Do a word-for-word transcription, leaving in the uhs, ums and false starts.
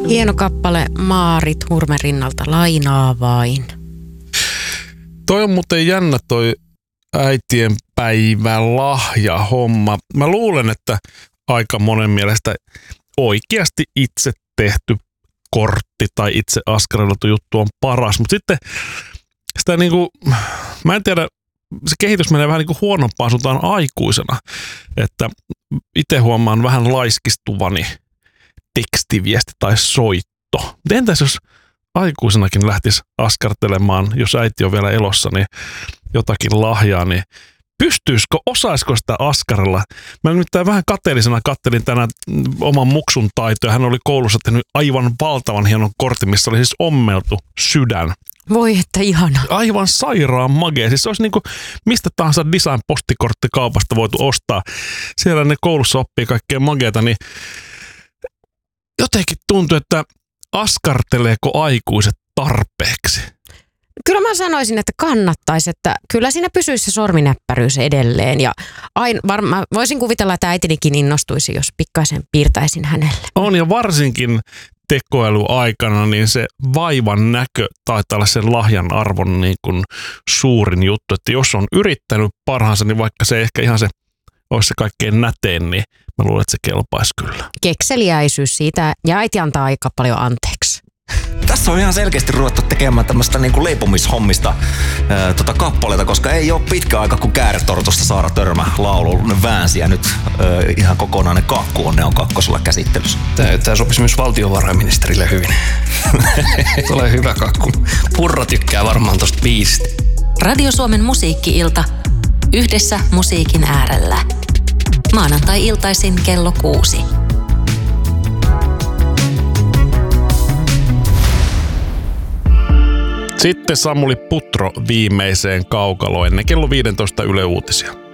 Hieno kappale Maarit Hurmerinnalta, Lainaa vain. Toi on muuten jännä toi äitien päivän lahja homma. Mä luulen, että aika monen mielestä oikeasti itse tehty kortti tai itse askareltu juttu on paras. Mutta sitten sitä niinku, mä en tiedä, se kehitys menee vähän niinku huonompaan suuntaan aikuisena. Että itse huomaan vähän laiskistuvani tekstiviesti tai soitto. Mutta entäs jos aikuisenakin lähtisi askartelemaan, jos äiti on vielä elossa, niin jotakin lahjaa, niin pystyisikö, osaisiko sitä askarella? Mä nimittäin vähän kateellisena kattelin tänään oman muksun taitoja. Hän oli koulussa tehnyt aivan valtavan hienon kortin, missä oli siis ommeltu sydän. Voi että ihana. Aivan sairaan magea. Siis se olisi niin kuin mistä tahansa design-postikorttikaupasta voitu ostaa. Siellä ne koulussa oppii kaikkea mageata, niin jotenkin tuntuu, että askarteleeko aikuiset tarpeeksi? Kyllä mä sanoisin, että kannattaisi, että kyllä siinä pysyisi se sorminäppäryys edelleen. Ja aina, varma, voisin kuvitella, että äitinikin innostuisi, jos pikkaisen piirtäisin hänelle. On ja varsinkin tekoäly-aikana, niin se vaivan näkö taitaa olla sen lahjan arvon niin kuin suurin juttu. Että jos on yrittänyt parhaansa, niin vaikka se ehkä ihan se olisi se kaikkein nätein, niin mä luulen, että se kelpaisi kyllä. Kekseliäisyys siitä, ja äiti antaa aika paljon anteeksi. Tässä on ihan selkeästi ruvettu tekemään tämmöistä niinku leipomishommista ää, tota kappaleita, koska ei ole pitkä aika, kun Kääretortusta Saara Törmä laulu väänsi ja nyt ää, ihan kokonainen kakku on ne on kakkosella käsittelyssä. Tää, tää sopisi myös valtiovarainministerille hyvin. Tulee hyvä kakku. Purra tykkää varmaan tosta biisistä. Radio Suomen musiikki-ilta. Yhdessä musiikin äärellä. Maanantai-iltaisin kello kuusi. Sitten Samuli Putro viimeiseen kaukaloon ennen kello viisitoista Yle Uutisia.